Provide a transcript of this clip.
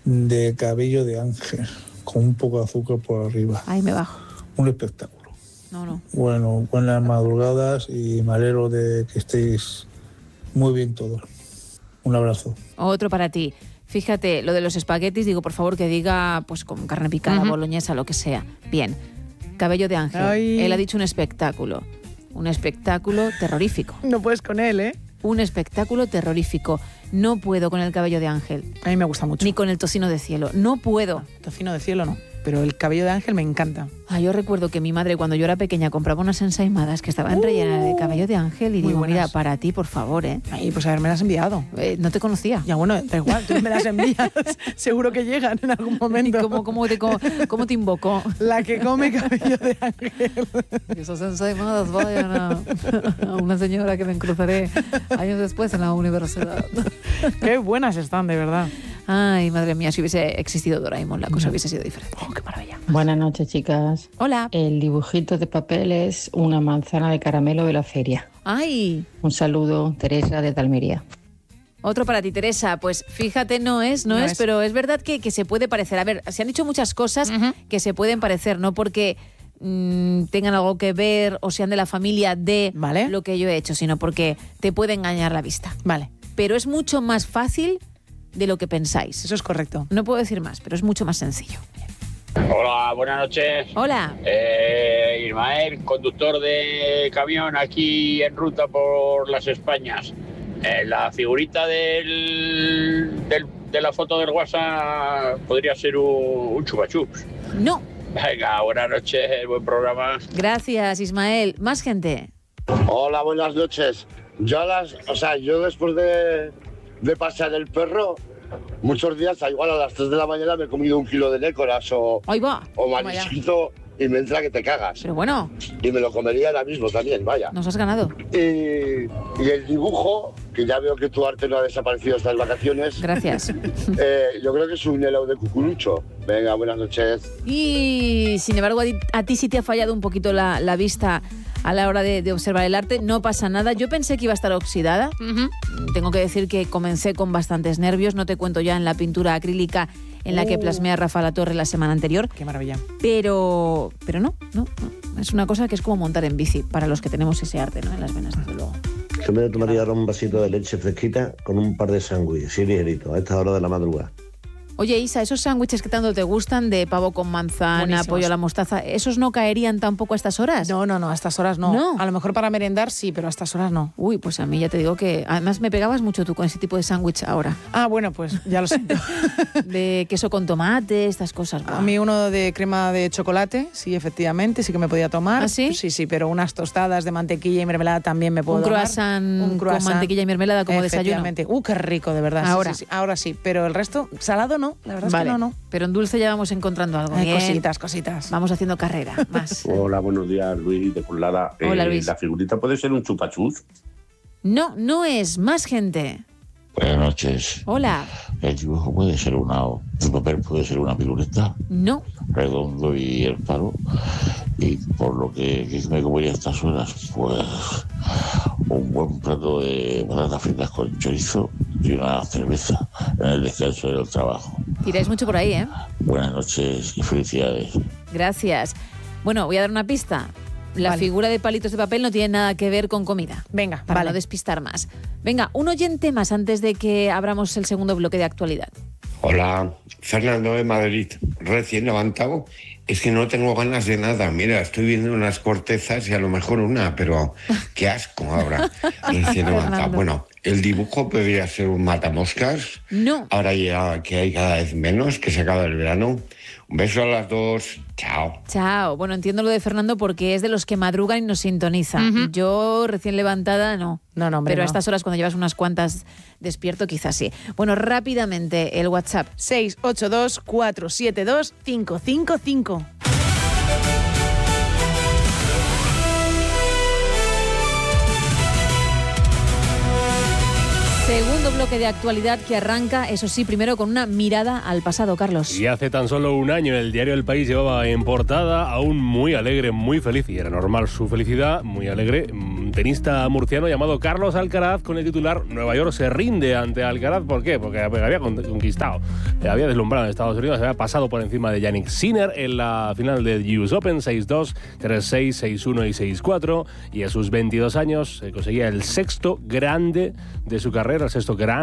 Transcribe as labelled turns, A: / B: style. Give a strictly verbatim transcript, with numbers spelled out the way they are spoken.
A: de cabello de ángel, con un poco de azúcar por arriba.
B: Ahí me bajo.
A: Un espectáculo.
B: No, no.
A: Bueno, buenas madrugadas y me alegro de que estéis muy bien todos. Un abrazo.
B: Otro para ti. Fíjate, lo de los espaguetis, digo, por favor, que diga, pues con carne picada, uh-huh. boloñesa, lo que sea. Bien. Cabello de ángel. Ay. Él ha dicho un espectáculo. Un espectáculo terrorífico.
C: No puedes con él, ¿eh?
B: Un espectáculo terrorífico. No puedo con el cabello de ángel.
C: A mí me gusta mucho.
B: Ni con el tocino de cielo. No puedo.
C: No, tocino de cielo no. Pero el cabello de ángel me encanta.
B: Ah, yo recuerdo que mi madre, cuando yo era pequeña, compraba unas ensaimadas que estaban uh, rellenas de cabello de ángel y digo, buenas. Mira, para ti, por favor, ¿eh?
C: Ay, pues a ver, me las has enviado.
B: Eh, no te conocía.
C: Ya, bueno, da igual, tú me las envías. Seguro que llegan en algún momento.
B: ¿Y cómo, cómo, te, cómo, cómo te invocó?
C: La que come cabello de ángel.
B: Y esas ensaimadas vayan a, a una señora que me cruzaré años después en la universidad.
C: Qué buenas están, de verdad.
B: Ay, madre mía, si hubiese existido Doraemon, la cosa hubiese sido diferente. Oh, qué maravilla.
D: Buenas noches, chicas.
B: Hola.
D: El dibujito de papel es una manzana de caramelo de la feria.
B: Ay.
D: Un saludo, Teresa de Almería.
B: Otro para ti, Teresa. Pues fíjate, no es, no, no es, es, pero es verdad que, que se puede parecer. A ver, se han dicho muchas cosas uh-huh. que se pueden parecer, no porque mmm, tengan algo que ver o sean de la familia de
C: ¿Vale?
B: lo que yo he hecho, sino porque te puede engañar la vista.
C: Vale.
B: Pero es mucho más fácil de lo que pensáis.
C: Eso es correcto.
B: No puedo decir más, pero es mucho más sencillo.
E: Hola, buenas noches.
B: Hola.
E: Eh, Ismael, conductor de camión aquí en ruta por las Españas. Eh, la figurita del, del, de la foto del WhatsApp podría ser un, un chupa chups.
B: No.
E: Venga, buenas noches, buen programa.
B: Gracias, Ismael. Más gente.
F: Hola, buenas noches. Yo las, o sea, yo después de, de pasear el perro, muchos días, igual a las tres de la mañana me he comido un kilo de nécoras o,
B: Ahí va.
F: o marisquito y me entra que te cagas.
B: Pero bueno.
F: Y me lo comería ahora mismo también, vaya.
B: Nos has ganado.
F: Y, y el dibujo, que ya veo que tu arte no ha desaparecido estas vacaciones.
B: Gracias.
F: Eh, yo creo que es un helado de cucurucho. Venga, buenas noches.
B: Y sin embargo, a ti, a ti sí te ha fallado un poquito la, la vista a la hora de, de observar el arte. No pasa nada. Yo pensé que iba a estar oxidada. Uh-huh. Tengo que decir que comencé con bastantes nervios. No te cuento ya en la pintura acrílica en la uh. que plasmé a Rafa Latorre la semana anterior.
C: Qué maravilla.
B: Pero, pero no, no, no. Es una cosa que es como montar en bici para los que tenemos ese arte, ¿no? En las venas, desde luego.
G: Yo me tomaría ahora un vasito de leche fresquita con un par de sándwiches, así ligerito, a esta hora de la madrugada.
B: Oye, Isa, esos sándwiches que tanto te gustan, de pavo con manzana, buenísimos, pollo a la mostaza, ¿esos no caerían tampoco a estas horas?
C: No, no, no, a estas horas no.
B: no.
C: A lo mejor para merendar sí, pero a estas horas no.
B: Uy, pues a mí ya te digo que... Además me pegabas mucho tú con ese tipo de sándwich ahora.
C: Ah, bueno, pues ya lo siento.
B: De queso con tomate, estas cosas.
C: A mí uno de crema de chocolate, sí, efectivamente, sí que me podía tomar.
B: ¿Ah, sí?
C: Sí, sí, pero unas tostadas de mantequilla y mermelada también me puedo
B: un
C: tomar.
B: Croissant un croissant con mantequilla y mermelada como desayuno.
C: Uh, qué rico, de verdad.
B: Ahora.
C: Sí, sí, sí. Ahora sí, pero el resto, salado no, la verdad
B: vale.
C: es que no, no.
B: Pero en dulce ya vamos encontrando algo.
C: Ay, cositas, cositas.
B: Vamos haciendo carrera, más.
H: Hola, buenos días, Luis de Curlada.
B: Hola,
H: eh,
B: Luis.
H: ¿La figurita puede ser un chupachus?
B: No, no es. Más gente.
I: Buenas noches.
B: Hola.
I: El dibujo puede ser una... El papel puede ser una figurita.
B: No.
I: Redondo y el palo. Y por lo que, que me comería a estas horas, pues... un buen plato de patatas fritas con chorizo y una cerveza en el descanso del trabajo.
B: Tiráis mucho por ahí, ¿eh?
I: Buenas noches y felicidades.
B: Gracias. Bueno, voy a dar una pista. La vale. figura de palitos de papel no tiene nada que ver con comida.
C: Venga,
B: para
C: vale.
B: no despistar más. Venga, un oyente más antes de que abramos el segundo bloque de actualidad.
J: Hola, Fernando de Madrid, recién levantado. Es que no tengo ganas de nada. Mira, estoy viendo unas cortezas y a lo mejor una, pero qué asco ahora. Recién levantado. Bueno, el dibujo podría ser un matamoscas.
B: No.
J: Ahora ya que hay cada vez menos, que se acaba el verano. Un beso a las dos. Chao.
B: Chao. Bueno, entiendo lo de Fernando porque es de los que madrugan y nos sintonizan. Uh-huh. Yo, recién levantada, no.
C: No, no, hombre,
B: Pero
C: no.
B: a estas horas, cuando llevas unas cuantas despierto, quizás sí. Bueno, rápidamente, el WhatsApp.
C: seis ocho dos, cuatro siete dos, cinco cinco cinco.
B: Segundo bloque de actualidad que arranca, eso sí, primero con una mirada al pasado, Carlos.
K: Y hace tan solo un año el diario El País llevaba en portada a un muy alegre, muy feliz, y era normal su felicidad, muy alegre, tenista murciano llamado Carlos Alcaraz, con el titular Nueva York se rinde ante Alcaraz. ¿Por qué? Porque había conquistado, había deslumbrado en Estados Unidos, había pasado por encima de Jannik Sinner en la final del U S Open, seis dos, tres seis, seis uno y seis cuatro, y a sus veintidós años conseguía el sexto grande de su carrera, el sexto gran